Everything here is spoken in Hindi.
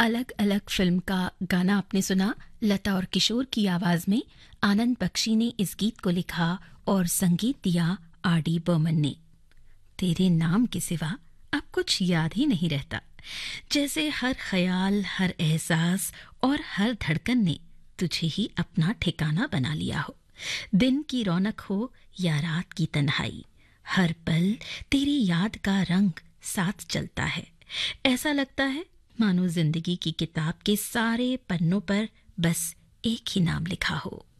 अलग अलग फिल्म का गाना आपने सुना। लता और किशोर की आवाज में आनंद बख्शी ने इस गीत को लिखा और संगीत दिया आर.डी. बर्मन ने। तेरे नाम के सिवा अब कुछ याद ही नहीं रहता, जैसे हर ख्याल, हर एहसास और हर धड़कन ने तुझे ही अपना ठिकाना बना लिया हो। दिन की रौनक हो या रात की तन्हाई, हर पल तेरी याद का रंग साथ चलता है। ऐसा लगता है मानो जिंदगी की किताब के सारे पन्नों पर बस एक ही नाम लिखा हो।